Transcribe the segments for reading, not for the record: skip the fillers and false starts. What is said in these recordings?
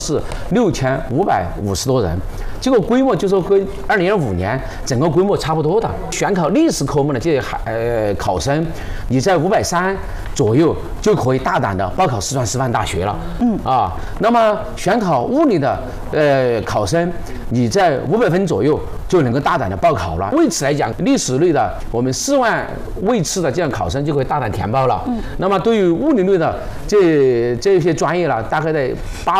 是6550多人，这个规模就是跟2025年整个规模差不多的。选考历史科目的这些考生，你在530左右就可以大胆的报考四川师范大学了。那么选考物理的考生，你在500分左右就能够大胆的报考了。为此来讲，历史类的我们4万位次的这样考生就可以大胆填报了。那么对于物理类的这些专业了，大概在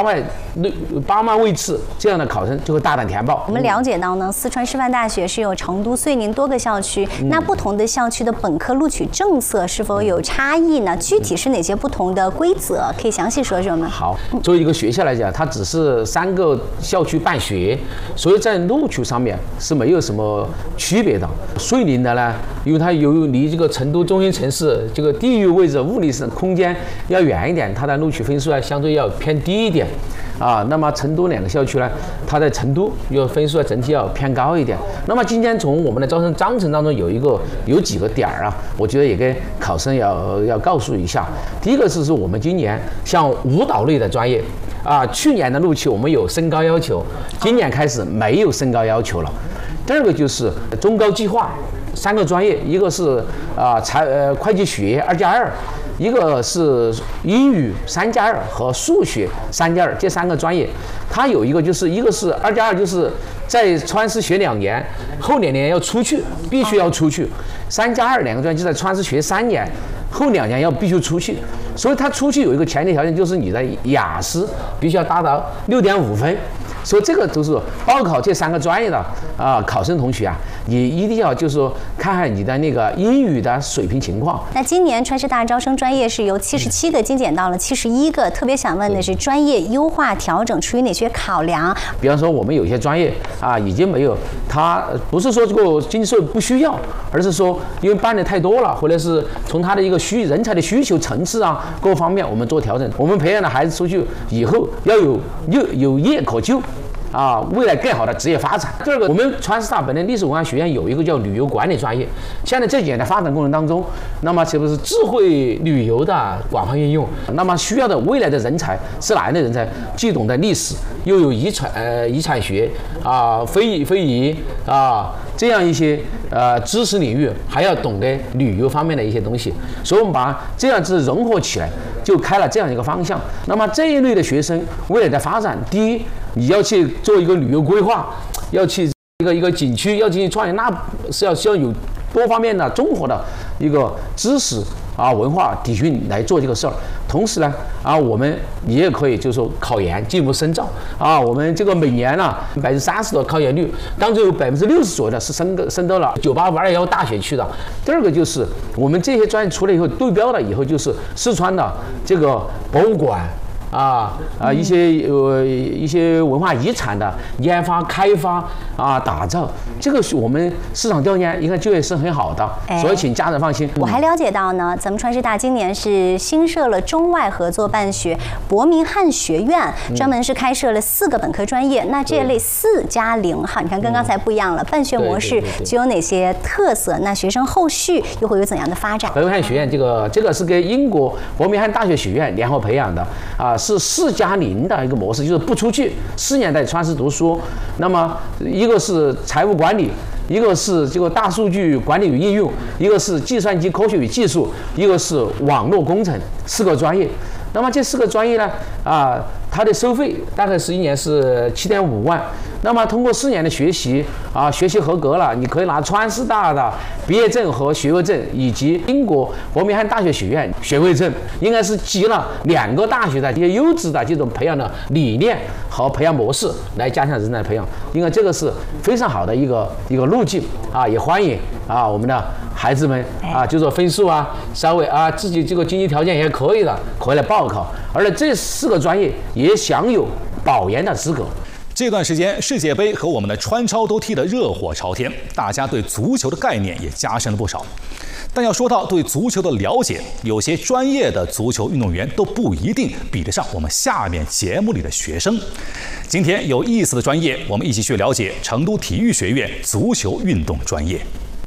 8万位次这样的考生就会大胆填报。 我们了解到呢，四川师范大学是有成都、遂宁多个校区，那不同的校区的本科录取政策是否有差异呢？具体是哪些不同的规则？可以详细说说吗？ 好，作为一个学校来讲，它只是3个校区办学，所以在录取上面是没有什么区别的。遂宁的呢，因为它离这个成都中心城市这个地域位置、物理空间要远一点，它的录取分数呢相对要偏低一点。那么成都2个校区呢，它在成都分数整体要偏高一点。那么今天从我们的招生章程当中有几个点啊，我觉得也跟考生要告诉一下。第一个是我们今年像舞蹈类的专业去年的录取我们有身高要求，今年开始没有身高要求了。第二个就是中高计划3个专业，一个是会计学2+2。一个是英语3+2和数学3+2，这3个专业，它有一个是2+2，就是在川师学2年，后2年要出去，必须要出去。3+2两个专业就在川师学3年，后2年要必须出去。所以他出去有一个前提条件，就是你的雅思必须要达到6.5分。所以这个都是报考这3个专业的考生同学你一定要就是说看看你的那个英语的水平情况。 那今年川师大招生专业是由77个精简到了71个，特别想问的是专业优化调整出于哪些考量？ 比方说我们有些专业已经没有，它不是说这个经济社会不需要，而是说因为办的太多了，或者是从他的一个人才的需求层次各方面我们做调整。我们培养的孩子出去以后要有业可就。未来更好的职业发展。第二个，我们川师大本地历史文化学院有一个叫旅游管理专业，现在这几年的发展过程当中，那么是不是智慧旅游的广泛应用？那么需要的未来的人才是哪样的人才？既懂得历史，又有遗产学非遗这样一些知识领域，还要懂得旅游方面的一些东西，所以我们把这样子融合起来，就开了这样一个方向。那么这一类的学生未来的发展，第一，你要去做一个旅游规划，要去一个景区要进行创业，那是要有多方面的综合的一个知识文化底蕴来做这个事儿。同时呢我们也可以就是说考研进一步深造我们这个每年30%的考研率当中有60%左右的是升到了985、211大学去的。第二个就是我们这些专业出来以后对标了以后，就是四川的这个博物馆一些文化遗产的研发、开发打造，这个是我们市场调研应该就业是很好的，所以请家长放心。 我还了解到呢，咱们川师大今年是新设了中外合作办学伯明翰学院，专门是开设了4个本科专业。那这类4+0你看跟刚才不一样了，办学模式具有哪些特色？那学生后续又会有怎样的发展？ 伯明翰学院这个是跟英国伯明翰大学学院联合培养的是4+0的一个模式，就是不出去4年在川师读书。那么一个是财务管理，一个是这个大数据管理与应用，一个是计算机科学与技术，一个是网络工程，4个专业。那么这4个专业呢它的收费大概是1年是7.5万。那么通过4年的学习学习合格了，你可以拿川师大的毕业证和学位证，以及英国伯明翰大学学院学位证，应该是集了2个大学的这些优质的这种培养的理念和培养模式来加强人才培养。应该这个是非常好的一个路径也欢迎我们的孩子们就是说分数稍微自己这个经济条件也可以的，可以来报考。而且这4个专业也享有保研的资格。 这段时间世界杯和我们的川超都踢得热火朝天，大家对足球的概念也加深了不少。但要说到对足球的了解，有些专业的足球运动员都不一定比得上我们下面节目里的学生。今天有意思的专业，我们一起去了解成都体育学院足球运动专业。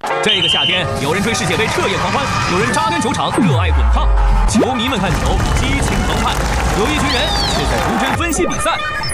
这个夏天，有人追世界杯彻夜狂欢，有人扎根球场热爱滚烫。球迷们看球激情澎湃，有一群人却在逐帧分析比赛。